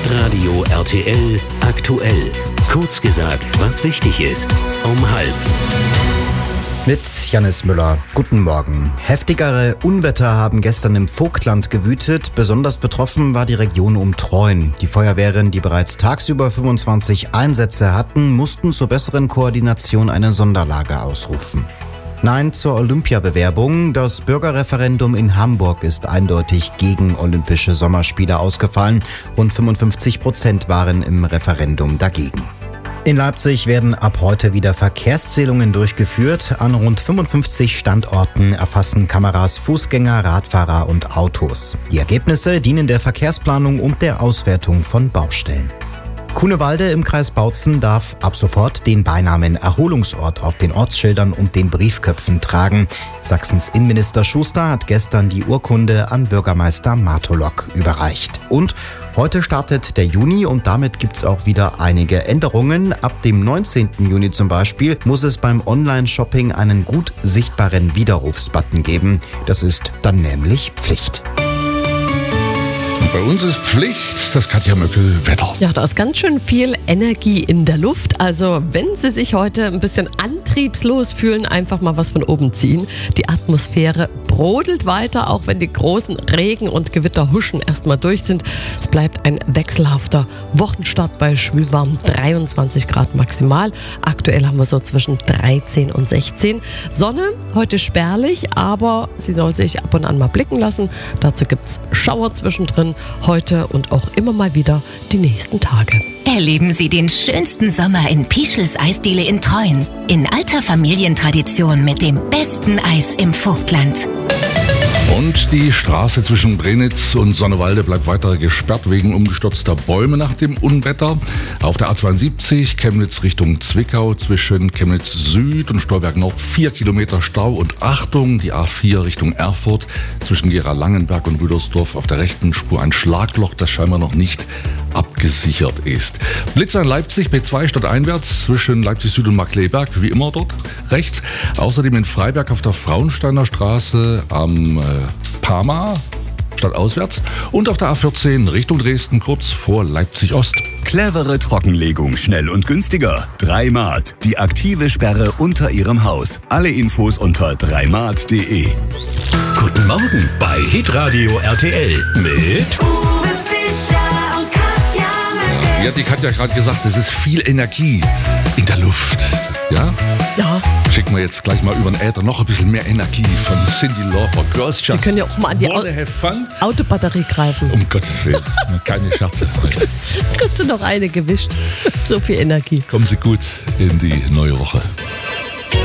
Hitradio RTL aktuell. Kurz gesagt, was wichtig ist. Um 12:30. Mit Jannis Müller. Guten Morgen. Heftigere Unwetter haben gestern im Vogtland gewütet. Besonders betroffen war die Region um Treuen. Die Feuerwehren, die bereits tagsüber 25 Einsätze hatten, mussten zur besseren Koordination eine Sonderlage ausrufen. Nein zur Olympiabewerbung. Das Bürgerreferendum in Hamburg ist eindeutig gegen Olympische Sommerspiele ausgefallen. Rund 55% waren im Referendum dagegen. In Leipzig werden ab heute wieder Verkehrszählungen durchgeführt. An rund 55 Standorten erfassen Kameras Fußgänger, Radfahrer und Autos. Die Ergebnisse dienen der Verkehrsplanung und der Auswertung von Baustellen. Cunewalde im Kreis Bautzen darf ab sofort den Beinamen Erholungsort auf den Ortsschildern und den Briefköpfen tragen. Sachsens Innenminister Schuster hat gestern die Urkunde an Bürgermeister Martolok überreicht. Und heute startet der Juni und damit gibt's auch wieder einige Änderungen. Ab dem 19. Juni zum Beispiel muss es beim Online-Shopping einen gut sichtbaren Widerrufsbutton geben. Das ist dann nämlich Pflicht. Bei uns ist Pflicht, das Katja Möckel, Wetter. Ja, da ist ganz schön viel Energie in der Luft. Also wenn Sie sich heute ein bisschen antriebslos fühlen, einfach mal was von oben ziehen. Die Atmosphäre brodelt weiter, auch wenn die großen Regen- und Gewitterhuschen erstmal durch sind. Es bleibt ein wechselhafter Wochenstart bei schwülwarm 23 Grad maximal. Aktuell haben wir so zwischen 13 und 16. Sonne, heute spärlich, aber sie soll sich ab und an mal blicken lassen. Dazu gibt's Schauer zwischendrin. Heute und auch immer mal wieder die nächsten Tage. Erleben Sie den schönsten Sommer in Pischels Eisdiele in Treuen. In alter Familientradition mit dem besten Eis im Vogtland. Und die Straße zwischen Brenitz und Sonnewalde bleibt weiter gesperrt wegen umgestürzter Bäume nach dem Unwetter. Auf der A72 Chemnitz Richtung Zwickau zwischen Chemnitz Süd und Stolberg Nord 4 Kilometer Stau. Und Achtung, die A4 Richtung Erfurt zwischen Gera-Langenberg und Rüdersdorf auf der rechten Spur ein Schlagloch, das scheinbar noch nicht abgesichert ist. Blitzer in Leipzig B2 stadteinwärts zwischen Leipzig Süd und Markkleeberg, wie immer dort rechts. Außerdem in Freiberg auf der Frauensteiner Straße am Parma stadtauswärts und auf der A14 Richtung Dresden kurz vor Leipzig Ost. Clevere Trockenlegung, schnell und günstiger. 3Mart, die aktive Sperre unter Ihrem Haus. Alle Infos unter 3mart.de. Guten Morgen bei Hitradio RTL mit Uwe Fischer und Katja Möckel. Wie hat die Katja gerade gesagt, es ist viel Energie in der Luft. Ja? Ja. Schicken wir jetzt gleich mal über den Äther noch ein bisschen mehr Energie von Cyndi Lauper. Girls Just Sie können ja auch mal an die wanna have fun. Autobatterie greifen. Um Gottes Willen, keine Scherze. Kriegst du noch eine gewischt. So viel Energie. Kommen Sie gut in die neue Woche.